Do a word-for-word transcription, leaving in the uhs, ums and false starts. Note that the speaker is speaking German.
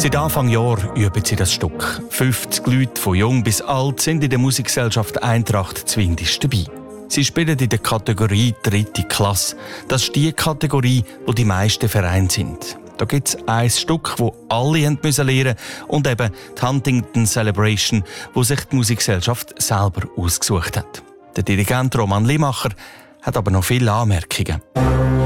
Seit Anfang Jahr üben sie das Stück. fünfzig Leute, von jung bis alt, sind in der Musikgesellschaft Eintracht Zwindisch dabei. Sie spielen in der Kategorie dritte Klasse. Das ist die Kategorie, wo die meisten Vereine sind. Da gibt es ein Stück, das alle lernen mussten und eben die Huntington Celebration, wo sich die Musikgesellschaft selber ausgesucht hat. Der Dirigent Roman Limacher hat aber noch viele Anmerkungen.